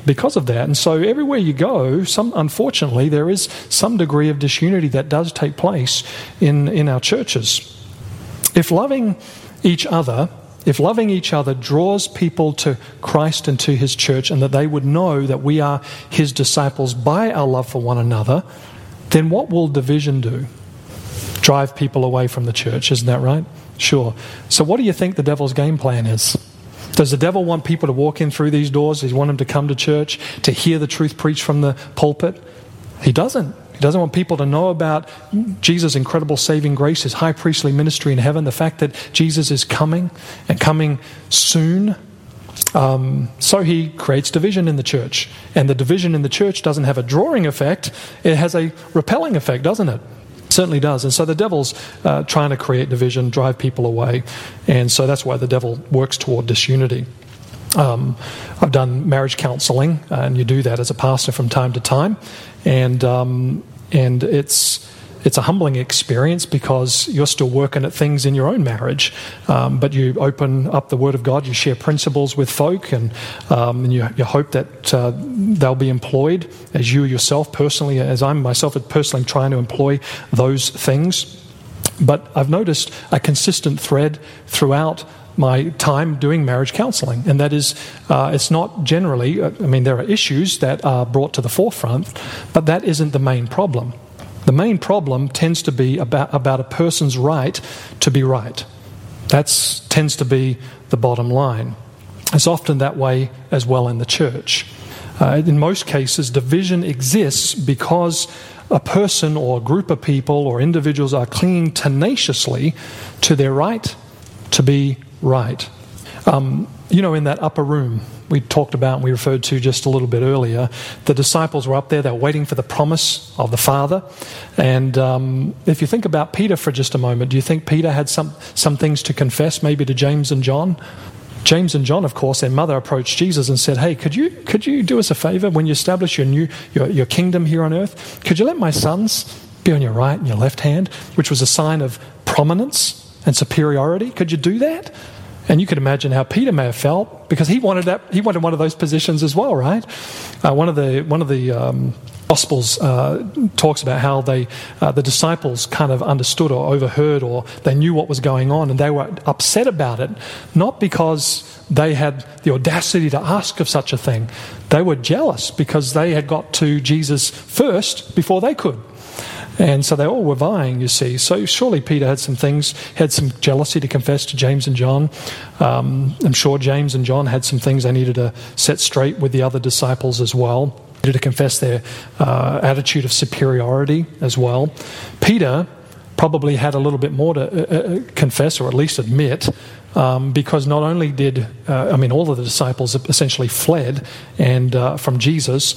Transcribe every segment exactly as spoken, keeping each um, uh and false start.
because of that. And so everywhere you go, some unfortunately, there is some degree of disunity that does take place in, in our churches. If loving each other, if loving each other draws people to Christ and to his church, and that they would know that we are his disciples by our love for one another, then what will division do? Drive people away from the church, isn't that right? Sure. So what do you think the devil's game plan is? Does the devil want people to walk in through these doors? Does he want them to come to church, to hear the truth preached from the pulpit? He doesn't. He doesn't want people to know about Jesus' incredible saving grace, his high priestly ministry in heaven, the fact that Jesus is coming and coming soon. Um, so he creates division in the church. And the division in the church doesn't have a drawing effect. It has a repelling effect, doesn't it? Certainly does. And so the devil's uh, trying to create division, drive people away. And so that's why the devil works toward disunity. Um, I've done marriage counseling, and you do that as a pastor from time to time. And um, and it's it's a humbling experience because you're still working at things in your own marriage. Um, but you open up the Word of God, you share principles with folk, and, um, and you, you hope that uh, they'll be employed as you yourself personally, as I'm myself personally trying to employ those things. But I've noticed a consistent thread throughout my time doing marriage counseling, and that is, uh, it's not generally, I mean, there are issues that are brought to the forefront, but that isn't the main problem. The main problem tends to be about, about a person's right to be right. That tends to be the bottom line. It's often that way as well in the church. Uh, in most cases, division exists because a person or a group of people or individuals are clinging tenaciously to their right to be right. Um, you know, in that upper room we talked about and we referred to just a little bit earlier, the disciples were up there, they were waiting for the promise of the Father. And um, if you think about Peter for just a moment, do you think Peter had some, some things to confess maybe to James and John? James and John, of course, their mother approached Jesus and said, hey, could you could you do us a favor when you establish your new your, your kingdom here on earth? Could you let my sons be on your right and your left hand, which was a sign of prominence and superiority? Could you do that? And you could imagine how Peter may have felt, because he wanted that. He wanted one of those positions as well, right? Uh, one of the one of the um, Gospels uh, talks about how they uh, the disciples kind of understood or overheard, or they knew what was going on, and they were upset about it, not because they had the audacity to ask of such a thing. They were jealous because they had got to Jesus first before they could. And so they all were vying, you see. So surely Peter had some things, had some jealousy to confess to James and John. Um, I'm sure James and John had some things they needed to set straight with the other disciples as well. Needed to confess their uh, attitude of superiority as well. Peter probably had a little bit more to uh, confess, or at least admit, um, because not only did, uh, I mean, all of the disciples essentially fled and uh, from Jesus,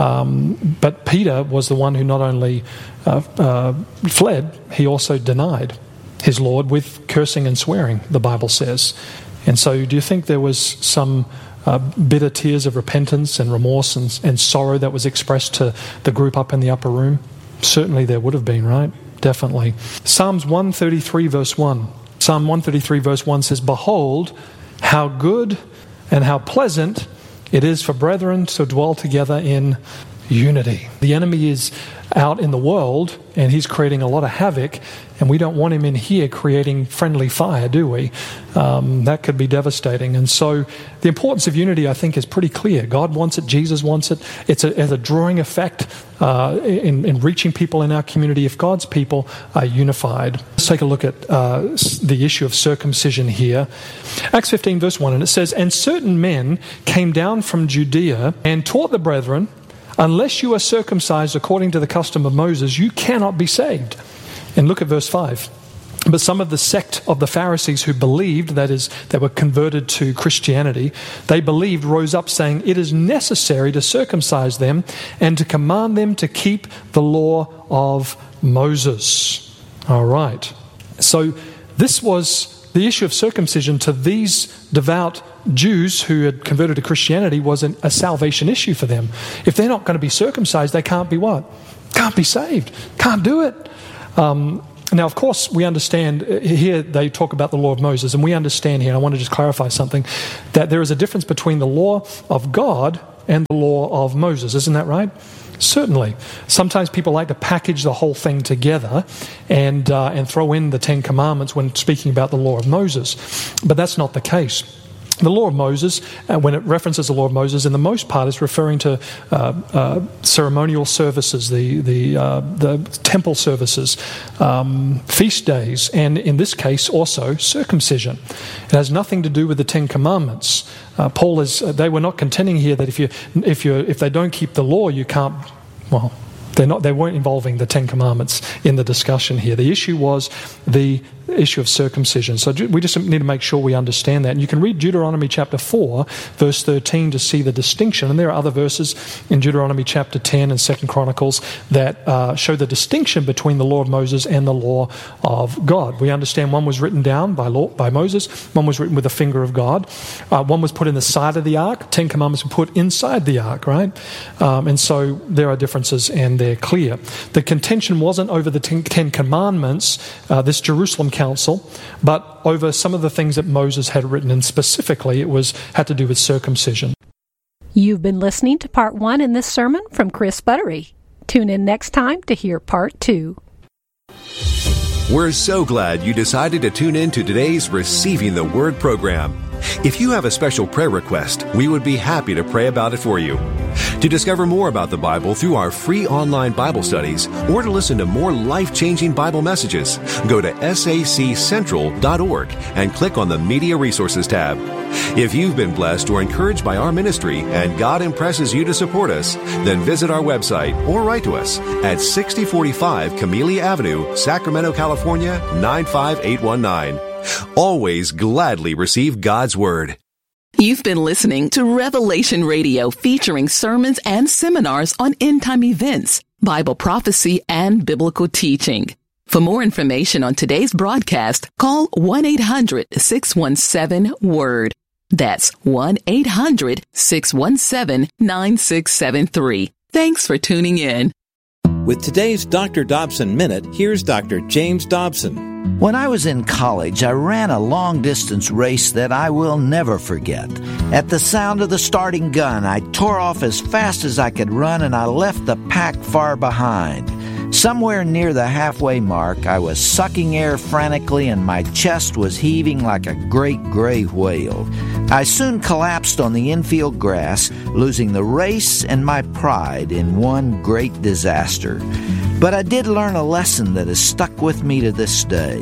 um, but Peter was the one who not only uh, uh, fled, he also denied his Lord with cursing and swearing, the Bible says. And so do you think there was some uh, bitter tears of repentance and remorse and, and sorrow that was expressed to the group up in the upper room? Certainly there would have been, right? Definitely. Psalms one thirty-three verse one. Psalm one thirty-three verse one says, behold, how good and how pleasant it is for brethren to dwell together in unity. The enemy is out in the world and he's creating a lot of havoc, and we don't want him in here creating friendly fire, do we? Um, that could be devastating. And so the importance of unity, I think, is pretty clear. God wants it. Jesus wants it. It's a, it's a drawing effect uh, in, in reaching people in our community if God's people are unified. Let's take a look at uh, the issue of circumcision here. Acts fifteen verse one, and it says, and certain men came down from Judea and taught the brethren, unless you are circumcised according to the custom of Moses, you cannot be saved. And look at verse five. But some of the sect of the Pharisees who believed, that is, they were converted to Christianity, they believed, rose up saying, it is necessary to circumcise them and to command them to keep the law of Moses. All right. So this was the issue of circumcision to these devout Jews who had converted to Christianity was an, a salvation issue for them. If they're not going to be circumcised, they can't be what? Can't be saved. Can't do it. Um, now, of course, we understand, here they talk about the law of Moses, and we understand here, and I want to just clarify something, that there is a difference between the law of God and the law of Moses. Isn't that right? Certainly. Sometimes people like to package the whole thing together and uh, and throw in the Ten Commandments when speaking about the law of Moses. But that's not the case. The law of Moses, uh, when it references the law of Moses, in the most part is referring to uh, uh, ceremonial services, the the uh, the temple services, um, feast days, and in this case also circumcision. It has nothing to do with the Ten Commandments. Uh, Paul is; uh, they were not contending here that if you if you if they don't keep the law, you can't. Well, they're not. They weren't involving the Ten Commandments in the discussion here. The issue was the issue of circumcision. So we just need to make sure we understand that. And you can read Deuteronomy chapter four, verse thirteen to see the distinction. And there are other verses in Deuteronomy chapter ten and Second Chronicles that uh, show the distinction between the law of Moses and the law of God. We understand one was written down by law, by Moses, one was written with the finger of God, uh, one was put in the side of the ark, Ten Commandments were put inside the ark, right? Um, and so there are differences and they're clear. The contention wasn't over the Ten, ten Commandments, uh, this Jerusalem Council, but over some of the things that Moses had written, and specifically it was had to do with circumcision. You've been listening to part one in this sermon from Chris Buttery. Tune in next time to hear part two. We're so glad you decided to tune in to today's Receiving the Word program. If you have a special prayer request, we would be happy to pray about it for you. To discover more about the Bible through our free online Bible studies, or to listen to more life-changing Bible messages, go to S A C central dot org and click on the Media Resources tab. If you've been blessed or encouraged by our ministry and God impresses you to support us, then visit our website or write to us at sixty forty-five Camellia Avenue, Sacramento, California, nine five eight one nine. Always gladly receive God's Word. You've been listening to Revelation Radio, featuring sermons and seminars on end-time events, Bible prophecy, and biblical teaching. For more information on today's broadcast, call one eight hundred six one seven word. That's one eight hundred six one seven nine six seven three. Thanks for tuning in. With today's Doctor Dobson Minute, here's Doctor James Dobson. When I was in college, I ran a long-distance race that I will never forget. At the sound of the starting gun, I tore off as fast as I could run, and I left the pack far behind. Somewhere near the halfway mark, I was sucking air frantically, and my chest was heaving like a great gray whale. I soon collapsed on the infield grass, losing the race and my pride in one great disaster. But I did learn a lesson that has stuck with me to this day.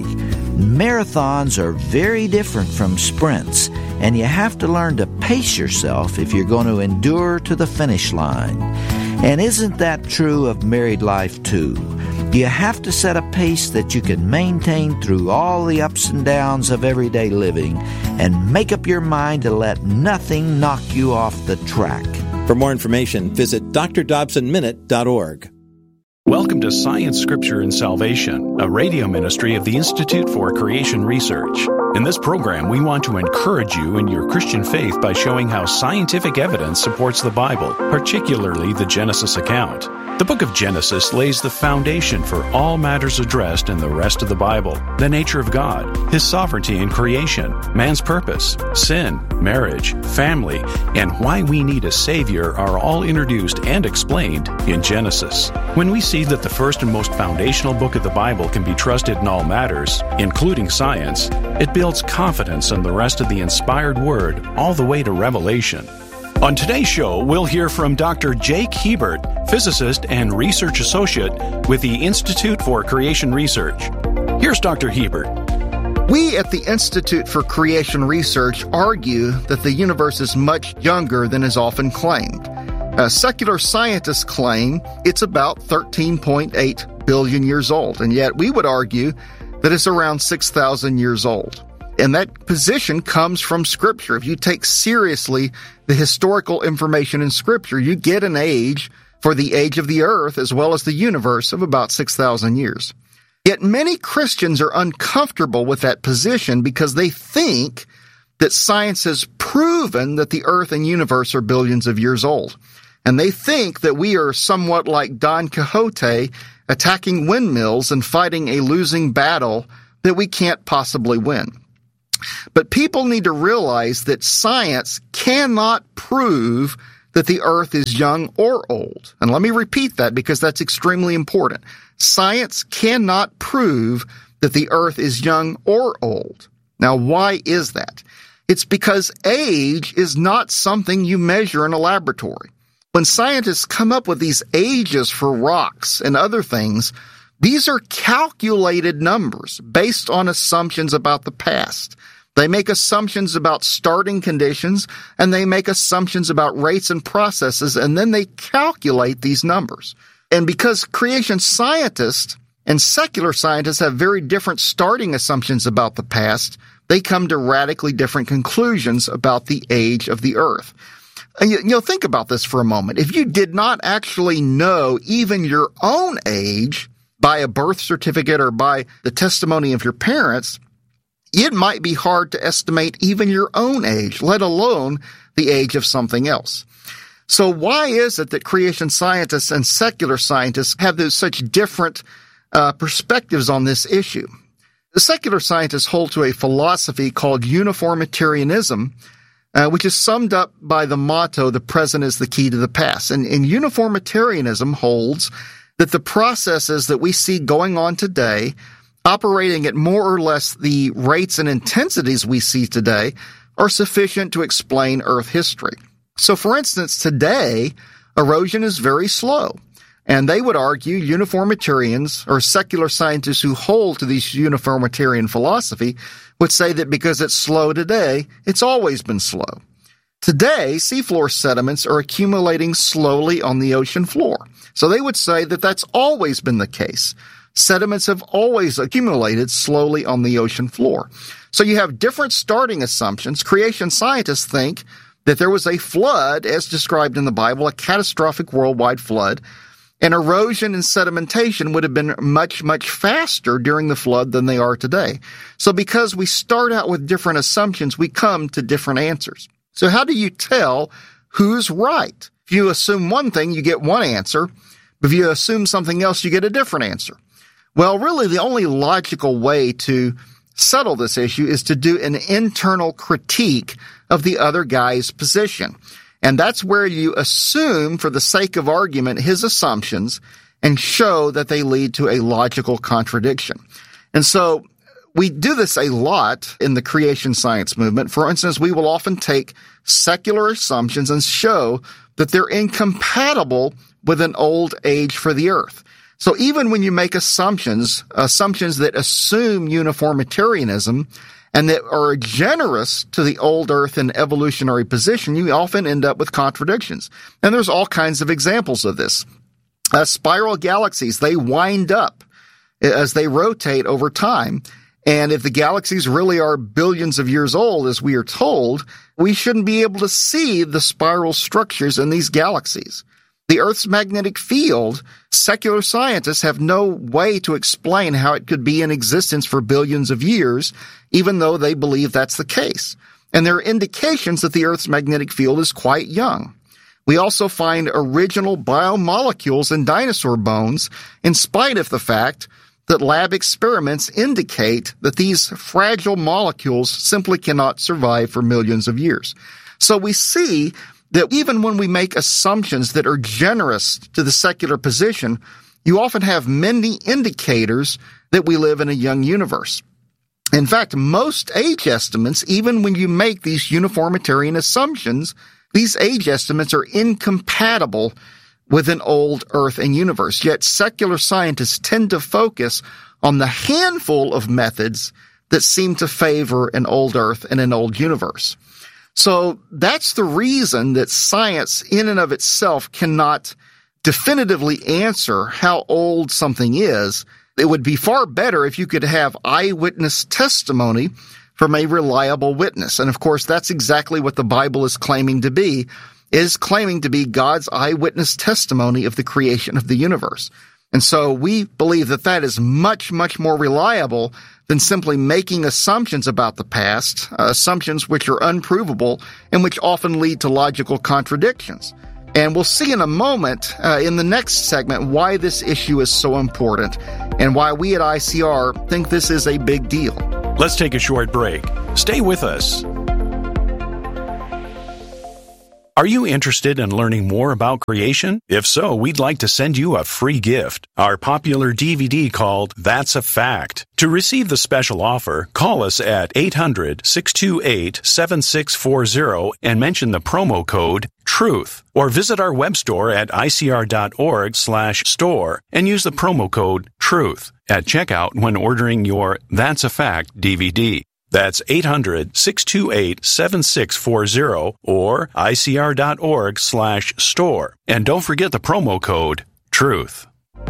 Marathons are very different from sprints, and you have to learn to pace yourself if you're going to endure to the finish line. And isn't that true of married life too? You have to set a pace that you can maintain through all the ups and downs of everyday living, and make up your mind to let nothing knock you off the track. For more information, visit D R Dobson Minute dot org. Welcome to Science, Scripture, and Salvation, a radio ministry of the Institute for Creation Research. In this program, we want to encourage you in your Christian faith by showing how scientific evidence supports the Bible, particularly the Genesis account. The book of Genesis lays the foundation for all matters addressed in the rest of the Bible: the nature of God, His sovereignty in creation, man's purpose, sin, marriage, family, and why we need a Savior are all introduced and explained in Genesis. When we see that the first and most foundational book of the Bible can be trusted in all matters, including science, it builds confidence in the rest of the inspired Word all the way to Revelation. On today's show, we'll hear from Doctor Jake Hebert, physicist and research associate with the Institute for Creation Research. Here's Doctor Hebert. We at the Institute for Creation Research argue that the universe is much younger than is often claimed. Uh, secular scientists claim it's about thirteen point eight billion years old, and yet we would argue that it's around six thousand years old. And that position comes from Scripture. If you take seriously the historical information in Scripture, you get an age for the age of the earth as well as the universe of about six thousand years. Yet many Christians are uncomfortable with that position because they think that science has proven that the earth and universe are billions of years old. And they think that we are somewhat like Don Quixote attacking windmills and fighting a losing battle that we can't possibly win. But people need to realize that science cannot prove that the earth is young or old. And let me repeat that because that's extremely important. Science cannot prove that the earth is young or old. Now, why is that? It's because age is not something you measure in a laboratory. When scientists come up with these ages for rocks and other things, these are calculated numbers based on assumptions about the past. They make assumptions about starting conditions, and they make assumptions about rates and processes, and then they calculate these numbers. And because creation scientists and secular scientists have very different starting assumptions about the past, they come to radically different conclusions about the age of the earth. And you, you know, think about this for a moment. If you did not actually know even your own age by a birth certificate or by the testimony of your parents, it might be hard to estimate even your own age, let alone the age of something else. So why is it that creation scientists and secular scientists have those such different uh, perspectives on this issue? The secular scientists hold to a philosophy called uniformitarianism, uh, which is summed up by the motto, "The present is the key to the past." And, and uniformitarianism holds that the processes that we see going on today, operating at more or less the rates and intensities we see today, are sufficient to explain Earth history. So, for instance, today, erosion is very slow. And they would argue, uniformitarians, or secular scientists who hold to this uniformitarian philosophy, would say that because it's slow today, it's always been slow. Today, seafloor sediments are accumulating slowly on the ocean floor. So they would say that that's always been the case. Sediments have always accumulated slowly on the ocean floor. So you have different starting assumptions. Creation scientists think that there was a flood, as described in the Bible, a catastrophic worldwide flood, and erosion and sedimentation would have been much, much faster during the flood than they are today. So because we start out with different assumptions, we come to different answers. So how do you tell who's right? If you assume one thing, you get one answer. If you assume something else, you get a different answer. Well, really, the only logical way to settle this issue is to do an internal critique of the other guy's position. And that's where you assume, for the sake of argument, his assumptions and show that they lead to a logical contradiction. And so we do this a lot in the creation science movement. For instance, we will often take secular assumptions and show that they're incompatible with an old age for the earth. So even when you make assumptions, assumptions that assume uniformitarianism and that are generous to the old earth and evolutionary position, you often end up with contradictions. And there's all kinds of examples of this. Uh, spiral galaxies, they wind up as they rotate over time. And if the galaxies really are billions of years old, as we are told, we shouldn't be able to see the spiral structures in these galaxies. The Earth's magnetic field, secular scientists have no way to explain how it could be in existence for billions of years, even though they believe that's the case. And there are indications that the Earth's magnetic field is quite young. We also find original biomolecules in dinosaur bones, in spite of the fact that lab experiments indicate that these fragile molecules simply cannot survive for millions of years. So we see that even when we make assumptions that are generous to the secular position, you often have many indicators that we live in a young universe. In fact, most age estimates, even when you make these uniformitarian assumptions, these age estimates are incompatible with an old Earth and universe. Yet secular scientists tend to focus on the handful of methods that seem to favor an old Earth and an old universe. So that's the reason that science in and of itself cannot definitively answer how old something is. It would be far better if you could have eyewitness testimony from a reliable witness. And of course, that's exactly what the Bible is claiming to be, is claiming to be God's eyewitness testimony of the creation of the universe. And so we believe that that is much, much more reliable than simply making assumptions about the past, uh, assumptions which are unprovable and which often lead to logical contradictions. And we'll see in a moment, uh, in the next segment, why this issue is so important and why we at I C R think this is a big deal. Let's take a short break. Stay with us. Are you interested in learning more about creation? If so, we'd like to send you a free gift, our popular D V D called That's a Fact. To receive the special offer, call us at eight hundred, six two eight, seven six four zero and mention the promo code TRUTH, or visit our web store at icr.org slash store and use the promo code TRUTH at checkout when ordering your That's a Fact D V D. That's eight hundred, six two eight, seven six four zero or icr.org slash store. And don't forget the promo code TRUTH.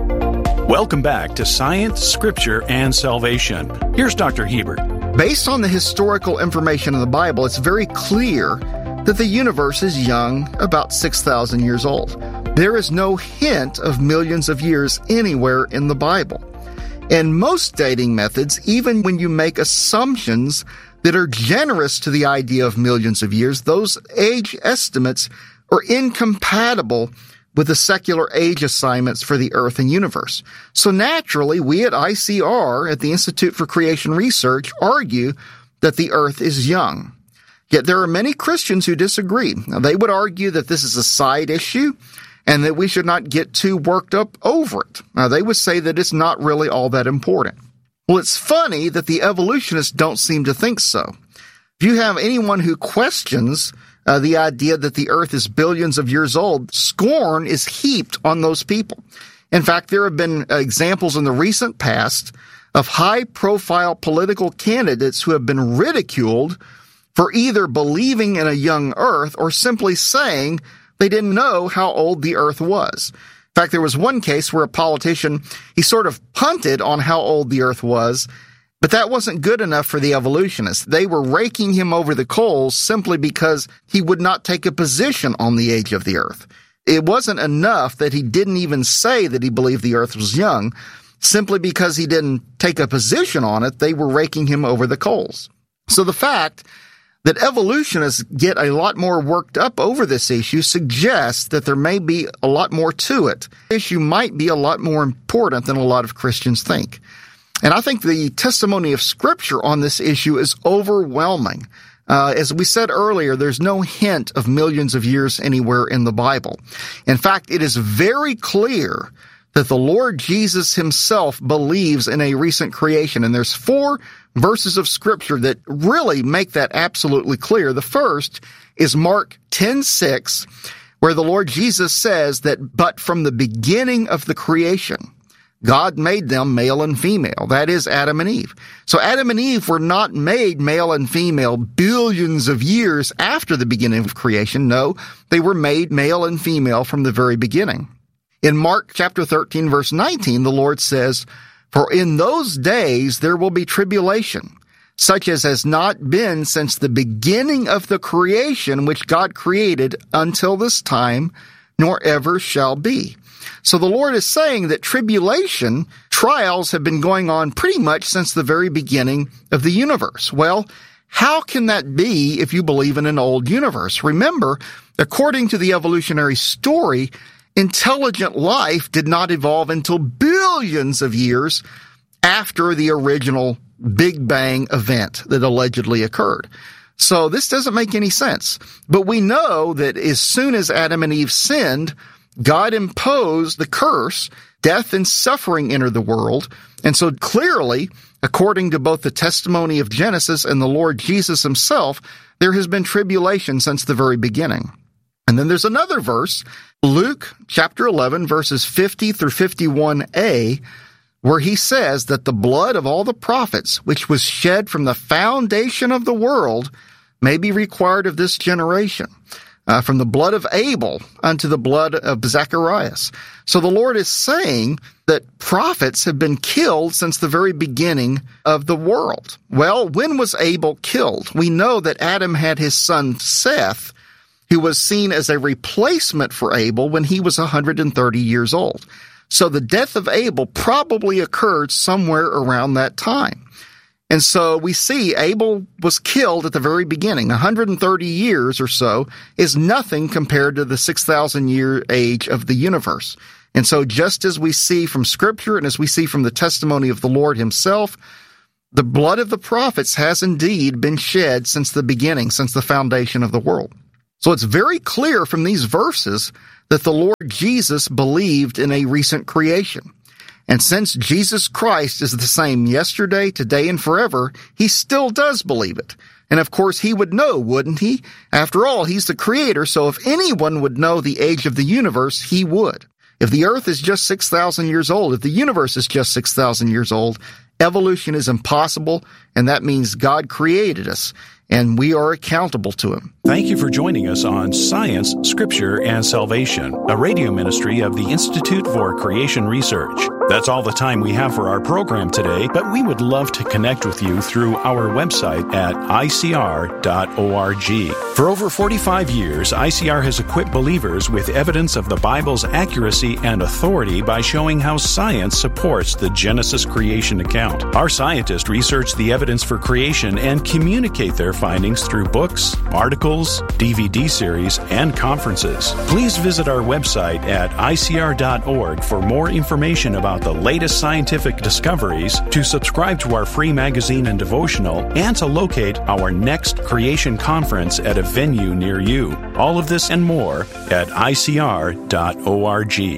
Welcome back to Science, Scripture, and Salvation. Here's Doctor Hebert. Based on the historical information in the Bible, it's very clear that the universe is young, about six thousand years old. There is no hint of millions of years anywhere in the Bible. And most dating methods, even when you make assumptions that are generous to the idea of millions of years, those age estimates are incompatible with the secular age assignments for the Earth and universe. So naturally, we at I C R, at the Institute for Creation Research, argue that the Earth is young. Yet there are many Christians who disagree. Now, they would argue that this is a side issue and that we should not get too worked up over it. Now, they would say that it's not really all that important. Well, it's funny that the evolutionists don't seem to think so. If you have anyone who questions uh, the idea that the Earth is billions of years old, scorn is heaped on those people. In fact, there have been uh, examples in the recent past of high-profile political candidates who have been ridiculed for either believing in a young Earth or simply saying they didn't know how old the Earth was. In fact, there was one case where a politician, he sort of punted on how old the Earth was, but that wasn't good enough for the evolutionists. They were raking him over the coals simply because he would not take a position on the age of the Earth. It wasn't enough that he didn't even say that he believed the Earth was young. Simply because he didn't take a position on it, they were raking him over the coals. So the fact that evolutionists get a lot more worked up over this issue suggests that there may be a lot more to it. The issue might be a lot more important than a lot of Christians think. And I think the testimony of Scripture on this issue is overwhelming. Uh, as we said earlier, there's no hint of millions of years anywhere in the Bible. In fact, it is very clear that the Lord Jesus himself believes in a recent creation. And there's four verses of Scripture that really make that absolutely clear. The first is Mark ten six, where the Lord Jesus says that, but from the beginning of the creation, God made them male and female. That is Adam and Eve. So Adam and Eve were not made male and female billions of years after the beginning of creation. No, they were made male and female from the very beginning. In Mark chapter thirteen, verse nineteen, the Lord says, for in those days there will be tribulation, such as has not been since the beginning of the creation which God created until this time, nor ever shall be. So the Lord is saying that tribulation, trials have been going on pretty much since the very beginning of the universe. Well, how can that be if you believe in an old universe? Remember, according to the evolutionary story, intelligent life did not evolve until billions of years after the original Big Bang event that allegedly occurred. So this doesn't make any sense. But we know that as soon as Adam and Eve sinned, God imposed the curse. Death and suffering entered the world. And so clearly, according to both the testimony of Genesis and the Lord Jesus himself, there has been tribulation since the very beginning. And then there's another verse, Luke chapter eleven, verses fifty through fifty-one a, where he says that the blood of all the prophets, which was shed from the foundation of the world, may be required of this generation, uh, from the blood of Abel unto the blood of Zacharias. So the Lord is saying that prophets have been killed since the very beginning of the world. Well, when was Abel killed? We know that Adam had his son Seth, who was seen as a replacement for Abel when he was one hundred thirty years old. So the death of Abel probably occurred somewhere around that time. And so we see Abel was killed at the very beginning. one hundred thirty years or so is nothing compared to the six thousand year age of the universe. And so just as we see from Scripture and as we see from the testimony of the Lord himself, the blood of the prophets has indeed been shed since the beginning, since the foundation of the world. So it's very clear from these verses that the Lord Jesus believed in a recent creation. And since Jesus Christ is the same yesterday, today, and forever, he still does believe it. And of course he would know, wouldn't he? After all, he's the creator, so if anyone would know the age of the universe, he would. If the earth is just six thousand years old, if the universe is just six thousand years old, evolution is impossible, and that means God created us, and we are accountable to him. Thank you for joining us on Science, Scripture, and Salvation, a radio ministry of the Institute for Creation Research. That's all the time we have for our program today, but we would love to connect with you through our website at I C R dot org. For over forty-five years, I C R has equipped believers with evidence of the Bible's accuracy and authority by showing how science supports the Genesis creation account. Our scientists research the evidence for creation and communicate their findings through books, articles, D V D series, and conferences. Please visit our website at I C R dot org for more information about the latest scientific discoveries, to subscribe to our free magazine and devotional, and to locate our next creation conference at a venue near you. All of this and more at I C R dot org.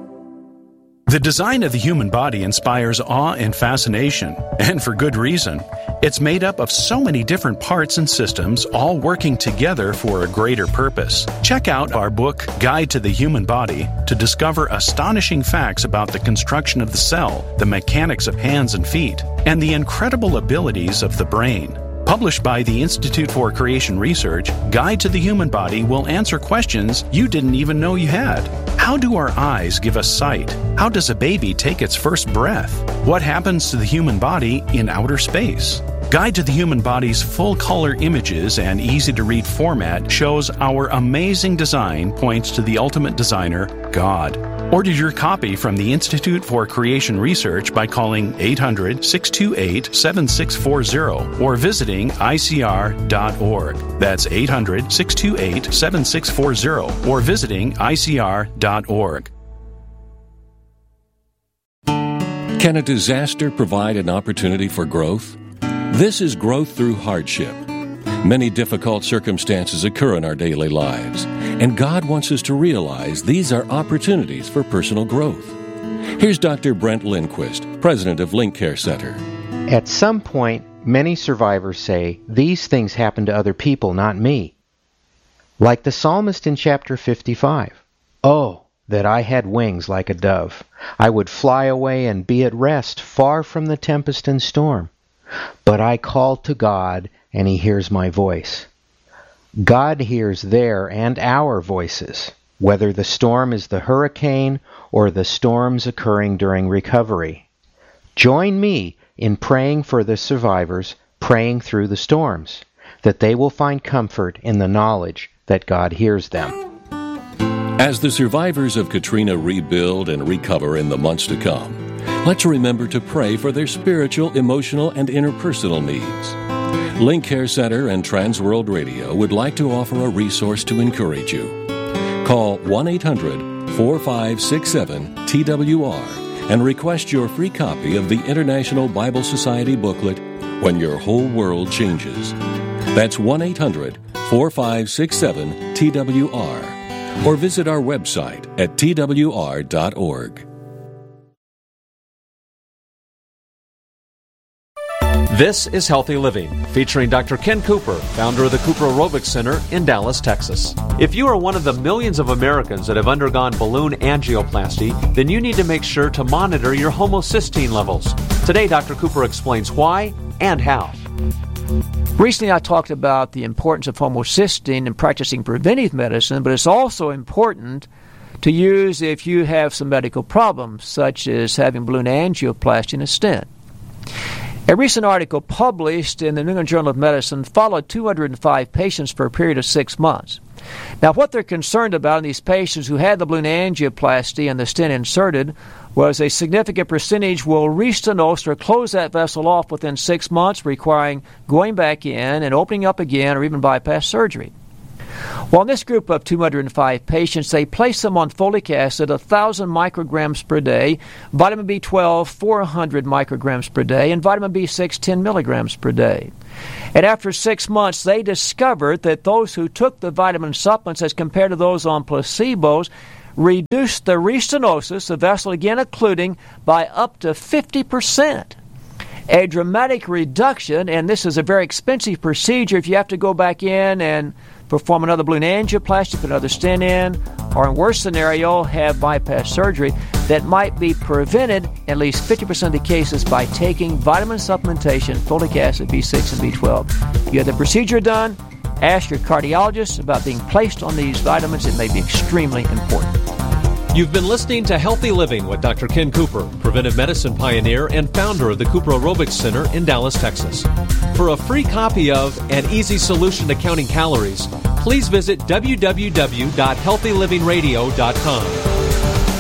The design of the human body inspires awe and fascination, and for good reason. It's made up of so many different parts and systems, all working together for a greater purpose. Check out our book, Guide to the Human Body, to discover astonishing facts about the construction of the cell, the mechanics of hands and feet, and the incredible abilities of the brain. Published by the Institute for Creation Research, Guide to the Human Body will answer questions you didn't even know you had. How do our eyes give us sight? How does a baby take its first breath? What happens to the human body in outer space? Guide to the Human Body's full-color images and easy-to-read format shows our amazing design points to the ultimate designer, God. Order your copy from the Institute for Creation Research by calling eight hundred, six two eight, seven six four zero or visiting I C R dot org. That's eight hundred, six two eight, seven six four zero or visiting I C R dot org. Can a disaster provide an opportunity for growth? This is growth through hardship. Many difficult circumstances occur in our daily lives, and God wants us to realize these are opportunities for personal growth. Here's Doctor Brent Lindquist, president of Link Care Center. At some point, many survivors say, "These things happened to other people, not me." Like the psalmist in chapter fifty-five. "Oh, that I had wings like a dove. I would fly away and be at rest, far from the tempest and storm. But I call to God, and he hears my voice." God hears their and our voices, whether the storm is the hurricane or the storms occurring during recovery. Join me in praying for the survivors, praying through the storms, that they will find comfort in the knowledge that God hears them. As the survivors of Katrina rebuild and recover in the months to come, let's remember to pray for their spiritual, emotional, and interpersonal needs. Link Care Center and Transworld Radio would like to offer a resource to encourage you. Call one eight hundred, four five six seven, T W R and request your free copy of the International Bible Society booklet, When Your Whole World Changes. That's one eight hundred, four five six seven, T W R or visit our website at T W R dot org. This is Healthy Living, featuring Doctor Ken Cooper, founder of the Cooper Aerobics Center in Dallas, Texas. If you are one of the millions of Americans that have undergone balloon angioplasty, then you need to make sure to monitor your homocysteine levels. Today, Doctor Cooper explains why and how. Recently, I talked about the importance of homocysteine in practicing preventive medicine, but it's also important to use if you have some medical problems, such as having balloon angioplasty and a stent. A recent article published in the New England Journal of Medicine followed two hundred five patients for a period of six months. Now, what they're concerned about in these patients who had the balloon angioplasty and the stent inserted was a significant percentage will restenosis or close that vessel off within six months, requiring going back in and opening up again or even bypass surgery. Well, in this group of two hundred five patients, they placed them on folic acid, one thousand micrograms per day, vitamin B twelve, four hundred micrograms per day, and vitamin B six, ten milligrams per day. And after six months, they discovered that those who took the vitamin supplements as compared to those on placebos reduced the restenosis, the vessel again occluding, by up to fifty percent. A dramatic reduction, and this is a very expensive procedure if you have to go back in and perform another balloon angioplasty, put another stent in, or in worst scenario, have bypass surgery that might be prevented in at least fifty percent of the cases by taking vitamin supplementation, folic acid, B six, and B twelve. You have the procedure done, ask your cardiologist about being placed on these vitamins. It may be extremely important. You've been listening to Healthy Living with Doctor Ken Cooper, preventive medicine pioneer and founder of the Cooper Aerobics Center in Dallas, Texas. For a free copy of An Easy Solution to Counting Calories, please visit w w w dot healthy living radio dot com.